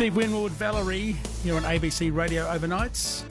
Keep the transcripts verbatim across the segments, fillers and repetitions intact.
Steve Winwood, Valerie, here on A B C Radio Overnights.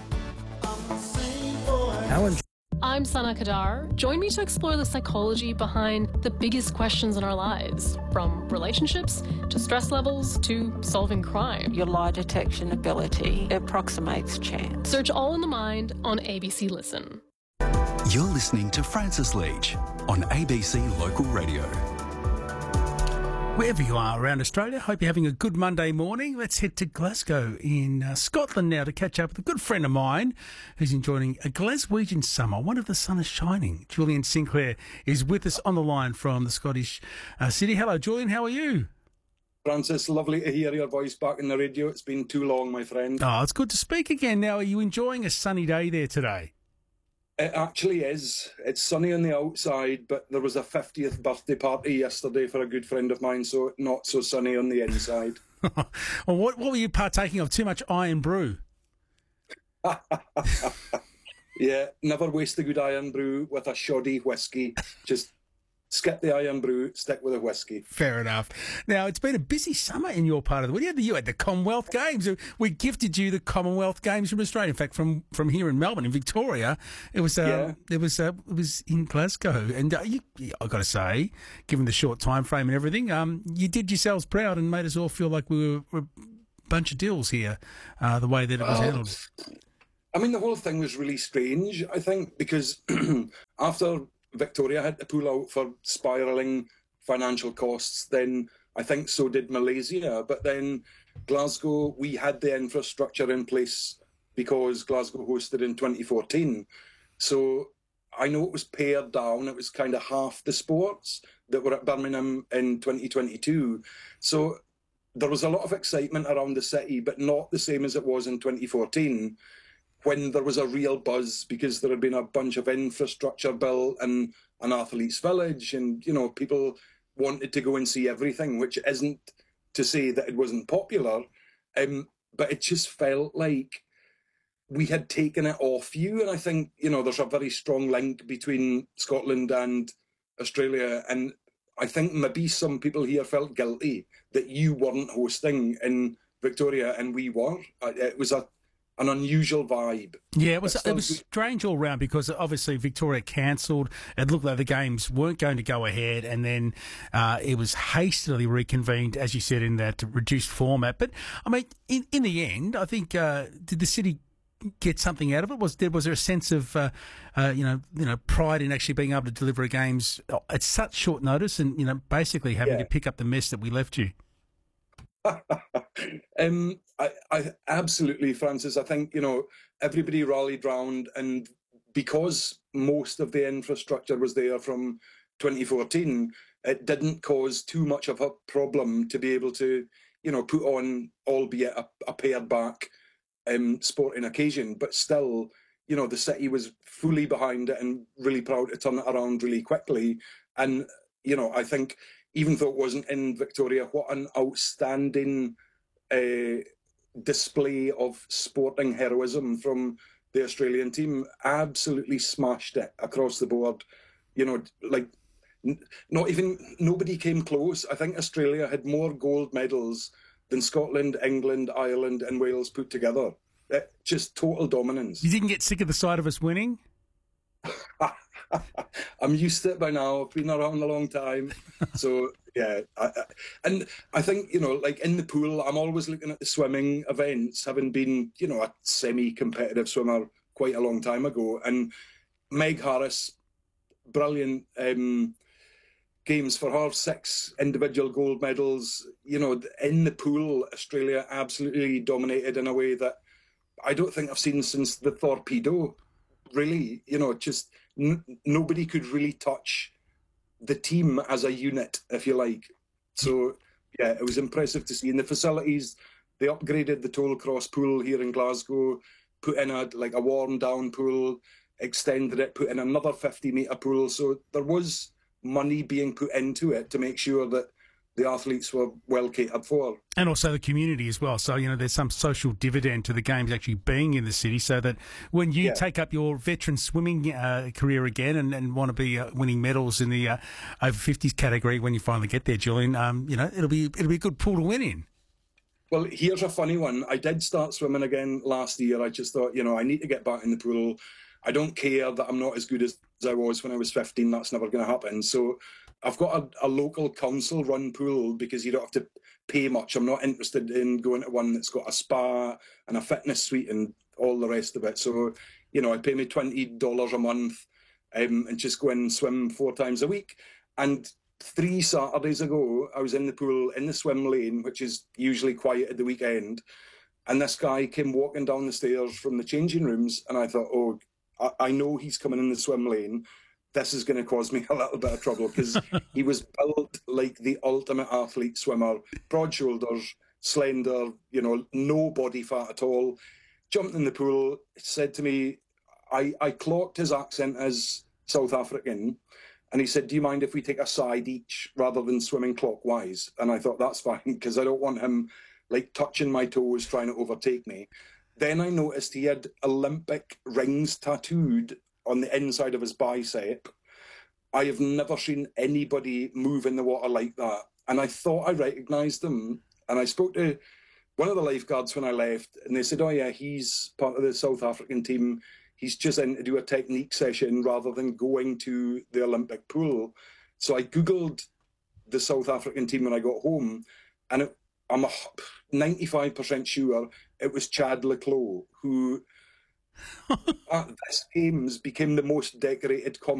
Alan. I'm Sana Kadar. Join me to explore the psychology behind the biggest questions in our lives, from relationships to stress levels to solving crime. Your lie detection ability approximates chance. Search All in the Mind on A B C Listen. You're listening to Francis Leach on A B C Local Radio. Wherever you are around Australia, hope you're having a good Monday morning. Let's head to Glasgow in uh, Scotland now to catch up with a good friend of mine who's enjoying a Glaswegian summer. One of the sun is shining. Julian Sinclair is with us on the line from the Scottish uh, city. Hello, Julian. How are you? Francis, lovely to hear your voice back in the radio. It's been too long, my friend. Oh, it's good to speak again. Now, are you enjoying a sunny day there today? It actually is. It's sunny on the outside, but there was a fiftieth birthday party yesterday for a good friend of mine, so not so sunny on the inside. Well, what, what were you partaking of? Too much iron brew? Yeah, never waste a good iron brew with a shoddy whiskey. Just skip the iron brew, stick with a whiskey. Fair enough. Now, it's been a busy summer in your part of the world. You had the, you had the Commonwealth Games. We gifted you the Commonwealth Games from Australia. In fact, from, from here in Melbourne, in Victoria, it was uh, Yeah. it was uh, it was in Glasgow. And uh, you, I've got to say, given the short time frame and everything, um, you did yourselves proud and made us all feel like we were, were a bunch of dills here, uh, the way that it was Oh, handled. I mean, the whole thing was really strange, I think, because after Victoria had to pull out for spiralling financial costs, then I think so did Malaysia. But then Glasgow, we had the infrastructure in place because Glasgow hosted in twenty fourteen. So I know it was pared down. It was kind of half the sports that were at Birmingham in twenty twenty-two. So there was a lot of excitement around the city, but not the same as it was in twenty fourteen. When there was a real buzz because there had been a bunch of infrastructure built and an athletes' village, and you know people wanted to go and see everything, which isn't to say that it wasn't popular, um, but it just felt like we had taken it off you. And I think you know there's a very strong link between Scotland and Australia, and I think maybe some people here felt guilty that you weren't hosting in Victoria and we were. It was a an unusual vibe. Yeah, it was But still it was good. strange all round because obviously Victoria cancelled. It looked like the games weren't going to go ahead, and then uh, it was hastily reconvened, as you said, in that reduced format. But I mean, in, in the end, I think uh, did the city get something out of it? Was there was there a sense of uh, uh, you know you know pride in actually being able to deliver games at such short notice, and you know basically having Yeah. to pick up the mess that we left you? um, I, I absolutely, Francis. I think you know everybody rallied round, and because most of the infrastructure was there from twenty fourteen, it didn't cause too much of a problem to be able to, you know, put on, albeit a, a pared back um, sporting occasion. But still, you know, the city was fully behind it and really proud to turn it around really quickly. And you know, I think, even though it wasn't in Victoria, what an outstanding uh, display of sporting heroism from the Australian team. Absolutely smashed it across the board. You know, like, n- not even, nobody came close. I think Australia had more gold medals than Scotland, England, Ireland and Wales put together. Uh, just total dominance. You didn't get sick of the sight of us winning? I'm used to it by now. I've been around a long time. So, yeah. I, I, and I think, you know, like in the pool, I'm always looking at the swimming events, having been, you know, a semi-competitive swimmer quite a long time ago. And Meg Harris, brilliant um, games for her, six individual gold medals. You know, in the pool, Australia absolutely dominated in a way that I don't think I've seen since the Torpedo. Really, you know, just n- nobody could really touch the team as a unit, if you like. So, yeah, it was impressive to see. In the facilities, they upgraded the Tollcross pool here in Glasgow, put in a like a worn down pool, extended it, put in another fifty metre pool. So there was money being put into it to make sure that the athletes were well catered for. And also the community as well. So, you know, there's some social dividend to the games actually being in the city, so that when you Yeah. take up your veteran swimming uh, career again and, and want to be uh, winning medals in the uh, over fifties category when you finally get there, Julian, um, you know, it'll be it'll be a good pool to win in. Well, here's a funny one. I did start swimming again last year. I just thought, you know, I need to get back in the pool. I don't care that I'm not as good as I was when I was fifteen. That's never going to happen. So I've got a, a local council-run pool because you don't have to pay much. I'm not interested in going to one that's got a spa and a fitness suite and all the rest of it. So, you know, I pay me twenty dollars a month um, and just go in and swim four times a week. And three Saturdays ago, I was in the pool in the swim lane, which is usually quiet at the weekend. And this guy came walking down the stairs from the changing rooms. And I thought, oh, I, I know he's coming in the swim lane. This is going to cause me a little bit of trouble because he was built like the ultimate athlete swimmer, broad shoulders, slender, you know, no body fat at all. Jumped in the pool, said to me, I, I clocked his accent as South African. And he said, do you mind if we take a side each rather than swimming clockwise? And I thought, that's fine, because I don't want him like touching my toes, trying to overtake me. Then I noticed he had Olympic rings tattooed on the inside of his bicep. I have never seen anybody move in the water like that. And I thought I recognised him. And I spoke to one of the lifeguards when I left, and they said, oh yeah, he's part of the South African team. He's just in to do a technique session rather than going to the Olympic pool. So I Googled the South African team when I got home, and it, I'm ninety-five percent sure it was Chad le Clos, who at this Games became the most decorated comment